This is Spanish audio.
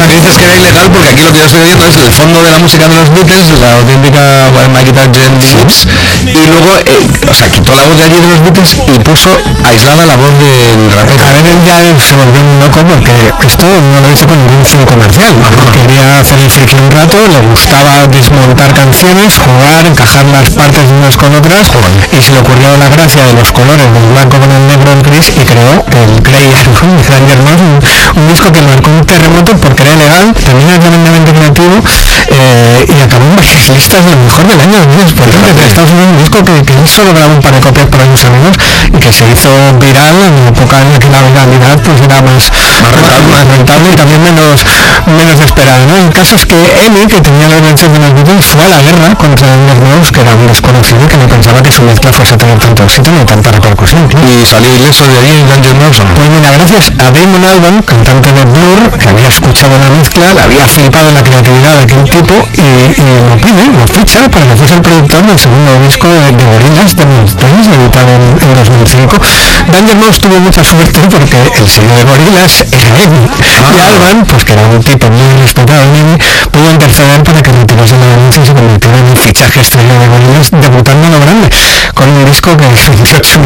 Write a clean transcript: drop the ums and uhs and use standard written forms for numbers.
que dices que era ilegal, porque aquí lo que yo estoy oyendo es el fondo de la música de los Beatles, la auténtica Michael Jackson Deluxe, y luego, o sea, quitó la voz de allí de los Beatles y puso aislada la voz del rapero. A ver, él ya se volvió un loco porque esto no lo hizo con ningún fin comercial. Quería hacer el friki un rato, le gustaba desmontar canciones, jugar, encajar las partes unas con otras, y se le ocurrió la gracia de los colores del blanco con el negro en gris y creó el Grey Album de Danger Mouse, un disco que marcó un terremoto porque era ilegal, también era tremendamente creativo, y acabó en varias listas de lo mejor del año 2000. Por ejemplo, de Estados Unidos, un disco que él solo grabó un par de copias para sus amigos y que se hizo viral en la época en la que la viralidad pues era más rentable y también menos esperada, ¿no? El caso es que Emi, que tenía los derechos de los Beatles, fue a la guerra contra Danger Mouse, que era un desconocido que no pensaba que su mezcla fuese a tener tanto éxito ni tanta repercusión. ¿Y salió ileso de allí Danger Mouse? Pues mira, gracias a Damon Albarn, cantante de Blur, que había escuchado la mezcla, le había flipado la creatividad de aquel tipo y lo ficha para que fuese el productor del segundo disco de Gorillaz, de Monsters, editado en 2005. Danger Mouse tuvo mucha suerte porque el sello de Gorillaz era Emi, y Albarn, pues que era un tipo muy respetado en Emi, pudo interceder para que retirase la denuncia y se convirtiera en un fichaje estrella de Gorillaz, debutando en lo grande con un disco que es un